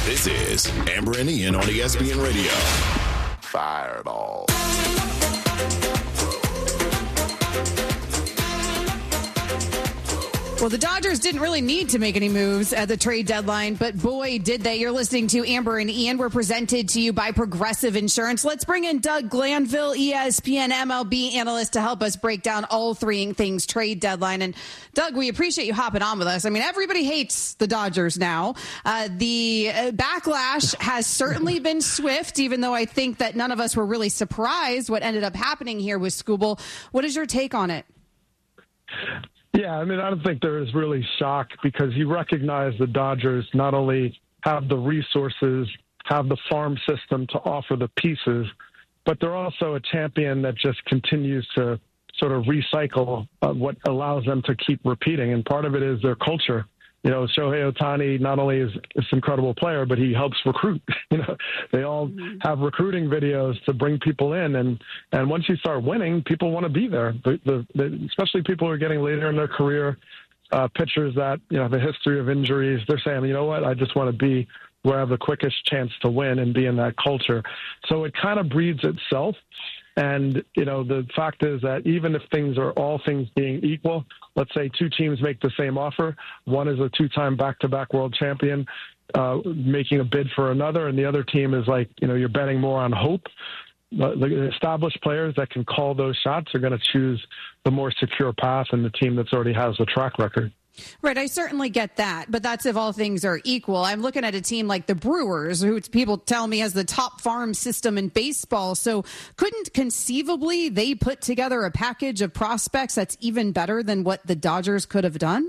This is Amber and Ian on ESPN Radio. Fireball. Well, the Dodgers didn't really need to make any moves at the trade deadline, but boy, did they. You're listening to Amber and Ian. We're presented to you by Progressive Insurance. Let's bring in Doug Glanville, ESPN MLB analyst, to help us break down all three things trade deadline. And Doug, we appreciate you hopping on with us. I mean, everybody hates the Dodgers now. The backlash has certainly been swift, even though I think that none of us were really surprised what ended up happening here with Skubal. What is your take on it? Yeah, I mean, I don't think there is really shock because you recognize the Dodgers not only have the resources, have the farm system to offer the pieces, but they're also a champion that just continues to sort of recycle what allows them to keep repeating. And part of it is their culture. You know, Shohei Ohtani not only is this incredible player, but he helps recruit. You know, they all have recruiting videos to bring people in. And once you start winning, people want to be there, especially people who are getting later in their career, pitchers that, you know, have a history of injuries. They're saying, you know what, I just want to be where I have the quickest chance to win and be in that culture. So it kind of breeds itself. And, you know, the fact is that even if things are all things being equal, let's say two teams make the same offer. One is a two-time back-to-back world champion making a bid for another, and the other team is like, you know, you're betting more on hope. The established players that can call those shots are going to choose the more secure path and the team that's already has the track record. Right, I certainly get that, but that's if all things are equal. I'm looking at a team like the Brewers, who people tell me has the top farm system in baseball, so couldn't conceivably they put together a package of prospects that's even better than what the Dodgers could have done?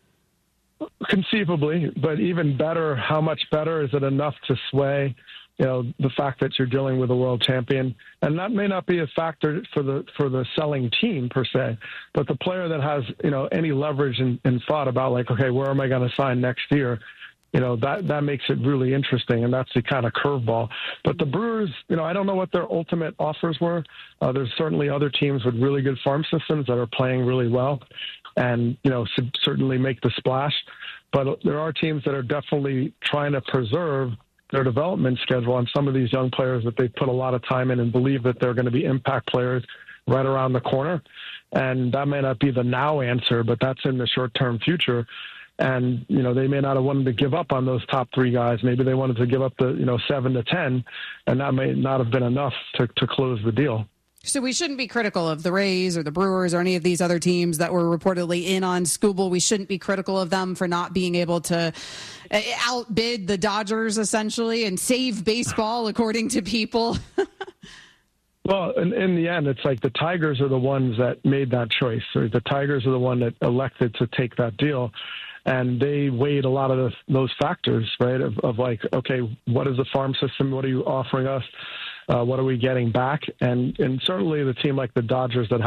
Conceivably, but even better, how much better? Is it enough to sway, you know, the fact that you're dealing with a world champion? And that may not be a factor for the selling team per se, but the player that has, you know, any leverage and thought about like, okay, where am I going to sign next year? You know, that makes it really interesting, and that's the kind of curveball. But the Brewers, you know, I don't know what their ultimate offers were. There's certainly other teams with really good farm systems that are playing really well and, you know, should certainly make the splash. But there are teams that are definitely trying to preserve their development schedule on some of these young players that they put a lot of time in and believe that they're going to be impact players right around the corner. And that may not be the now answer, but that's in the short-term future. And, you know, they may not have wanted to give up on those top three guys. Maybe they wanted to give up the, 7 to 10, and that may not have been enough to close the deal. So we shouldn't be critical of the Rays or the Brewers or any of these other teams that were reportedly in on Skubal. We shouldn't be critical of them for not being able to outbid the Dodgers, essentially, and save baseball, according to people. Well, in the end, it's like the Tigers are the ones that made that choice. Or the Tigers are the one that elected to take that deal. And they weighed a lot of those factors, right, of like, okay, what is the farm system? What are you offering us? What are we getting back? And certainly the team like the Dodgers that